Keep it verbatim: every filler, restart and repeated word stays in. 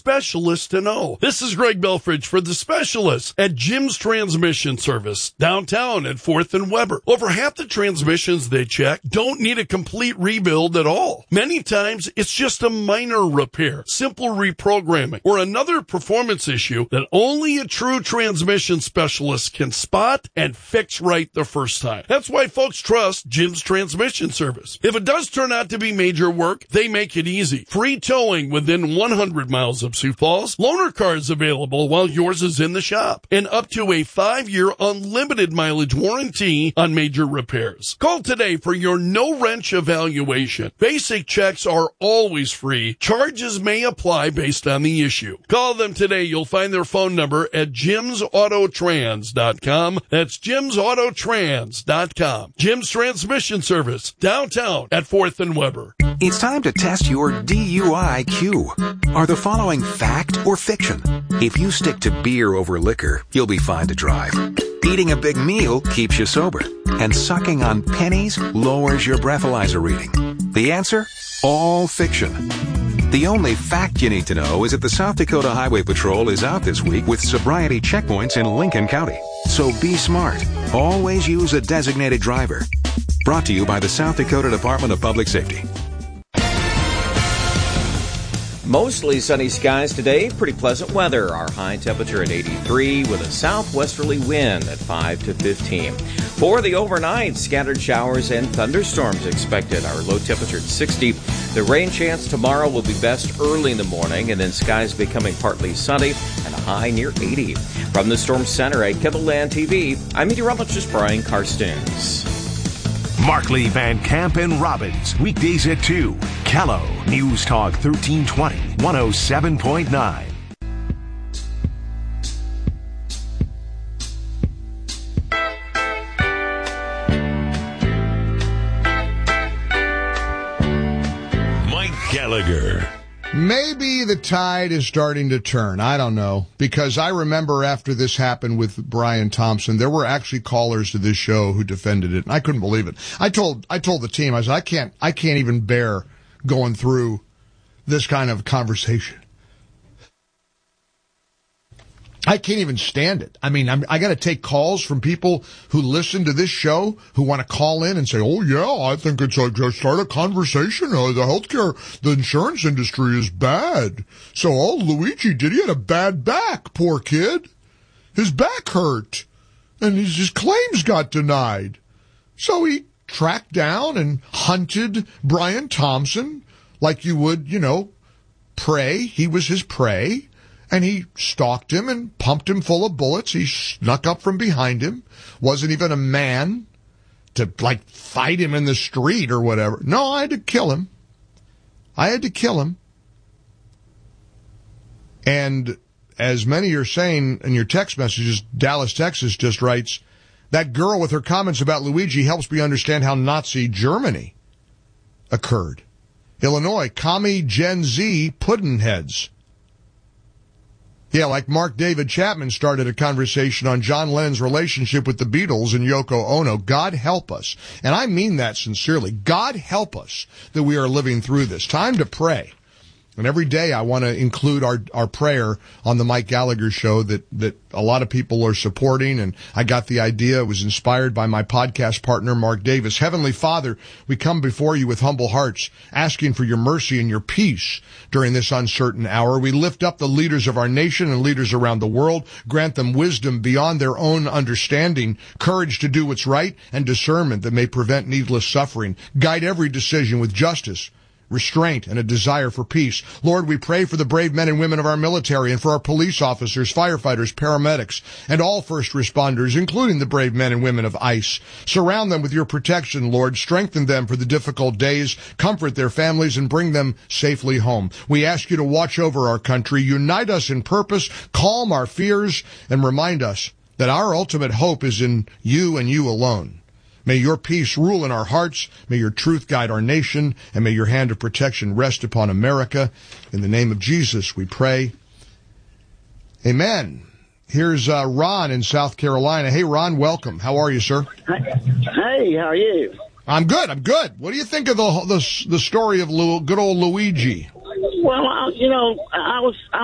specialist to know. This is Greg Belfridge for the specialist at Jim's Transmission Service, downtown at fourth and Weber. Over half the transmissions they check don't need a complete rebuild at all. Many times, it's just a minor repair, simple reprogramming, or another performance issue that only a true transmission specialist can spot and fix right the first time. That's why folks trust Jim's Transmission Service. If it does turn out to be major work, they make it easy. Free towing within one hundred miles of Sioux Falls, loaner cars available while yours is in the shop, and up to a five-year unlimited mileage warranty on major repairs. Call today for your no-wrench evaluation. Basic checks are always free. Charges may apply based on the issue. Call them today. You'll find their phone number at jims auto trans dot com. That's jims auto trans dot com. Jim's Transmission Service, downtown at fourth and Weber. It's time to test your D U I Q. Are the following fact or fiction? If you stick to beer over liquor, you'll be fine to drive. Eating a big meal keeps you sober. And sucking on pennies lowers your breathalyzer reading. The answer? All fiction. The only fact you need to know is that the South Dakota Highway Patrol is out this week with sobriety checkpoints in Lincoln County. So be smart. Always use a designated driver. Brought to you by the South Dakota Department of Public Safety. Mostly sunny skies today, pretty pleasant weather. Our high temperature at eighty-three with a southwesterly wind at five to fifteen. For the overnight, scattered showers and thunderstorms expected. Our low temperature at sixty. The rain chance tomorrow will be best early in the morning, and then skies becoming partly sunny and a high near eighty. From the Storm Center at Kibble-Land T V, I'm meteorologist Brian Karstens. Markley, Van Camp, and Robbins, weekdays at two. Callow, News Talk thirteen twenty, one oh seven point nine. Mike Gallagher. Maybe the tide is starting to turn. I don't know. Because I remember after this happened with Brian Thompson, there were actually callers to this show who defended it. And I couldn't believe it. I told, I told the team, I said, I can't, I can't even bear going through this kind of conversation. I can't even stand it. I mean, I'm, I got to take calls from people who listen to this show who want to call in and say, oh, yeah, I think it's a, just start a conversation. Uh, the healthcare, the insurance industry is bad. So all Luigi did, he had a bad back, poor kid. His back hurt. And his, his claims got denied. So he tracked down and hunted Brian Thompson like you would, you know, prey. He was his prey. And he stalked him and pumped him full of bullets. He snuck up from behind him. Wasn't even a man to, like, fight him in the street or whatever. No, I had to kill him. I had to kill him. And as many are saying in your text messages, Dallas, Texas just writes, that girl with her comments about Luigi helps me understand how Nazi Germany occurred. Illinois, commie Gen Z puddinheads. Yeah, like Mark David Chapman started a conversation on John Lennon's relationship with the Beatles and Yoko Ono. God help us. And I mean that sincerely. God help us that we are living through this. Time to pray. And every day I want to include our, our prayer on the Mike Gallagher show that, that a lot of people are supporting. And I got the idea. It was inspired by my podcast partner, Mark Davis. Heavenly Father, we come before you with humble hearts, asking for your mercy and your peace during this uncertain hour. We lift up the leaders of our nation and leaders around the world. Grant them wisdom beyond their own understanding, courage to do what's right, and discernment that may prevent needless suffering. Guide every decision with justice, restraint, and a desire for peace. Lord, we pray for the brave men and women of our military and for our police officers, firefighters, paramedics, and all first responders, including the brave men and women of ICE. Surround them with your protection, Lord. Strengthen them for the difficult days, comfort their families, and bring them safely home. We ask you to watch over our country, unite us in purpose, calm our fears, and remind us that our ultimate hope is in you and you alone. May your peace rule in our hearts. May your truth guide our nation. And may your hand of protection rest upon America. In the name of Jesus, we pray. Amen. Here's uh, Ron in South Carolina. Hey, Ron, welcome. How are you, sir? Hey, how are you? I'm good. I'm good. What do you think of the the, the story of Lu, good old Luigi? Well, I, you know, I was I